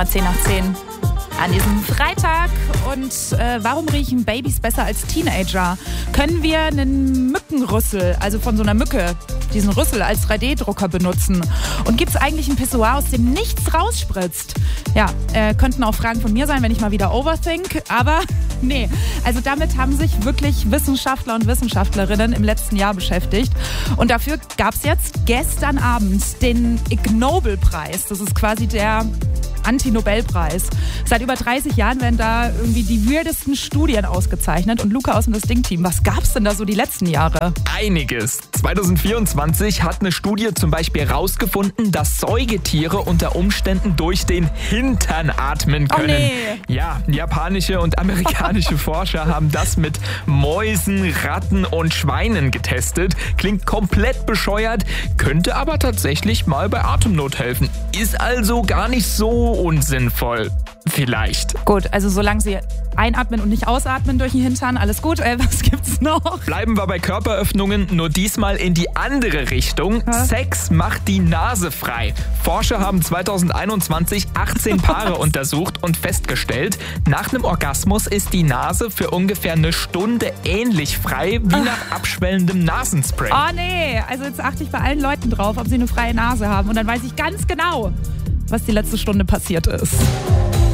10 nach 10 an diesem Freitag. Und warum riechen Babys besser als Teenager? Können wir einen Mückenrüssel, also von so einer Mücke, diesen Rüssel als 3D-Drucker benutzen? Und gibt es eigentlich ein Pissoir, aus dem nichts rausspritzt? Ja, könnten auch Fragen von mir sein, wenn ich mal wieder overthink. Aber nee, also damit haben sich wirklich Wissenschaftler und Wissenschaftlerinnen im letzten Jahr beschäftigt. Und dafür gab es jetzt gestern Abend den Ig Nobel-Preis. Das ist quasi der Anti-Nobel-Preis. Seit über 30 Jahren werden da irgendwie die weirdesten Studien ausgezeichnet. Und Luca aus dem Ding-Team, was gab's denn da so die letzten Jahre? Einiges. 2024 hat eine Studie zum Beispiel herausgefunden, dass Säugetiere unter Umständen durch den Hintern atmen können. Oh nee. Ja, japanische und amerikanische Forscher haben das mit Mäusen, Ratten und Schweinen getestet. Klingt komplett bescheuert, könnte aber tatsächlich mal bei Atemnot helfen. Ist also gar nicht so unsinnvoll. Vielleicht. Gut, also solange sie einatmen und nicht ausatmen durch den Hintern, alles gut. Was gibt's noch? Bleiben wir bei Körperöffnungen, nur diesmal in die andere Richtung. Sex macht die Nase frei. Forscher haben 2021 18 Paare untersucht und festgestellt, nach einem Orgasmus ist die Nase für ungefähr eine Stunde ähnlich frei wie nach abschwellendem Nasenspray. Oh nee, also jetzt achte ich bei allen Leuten drauf, ob sie eine freie Nase haben. Und dann weiß ich ganz genau, was die letzte Stunde passiert ist.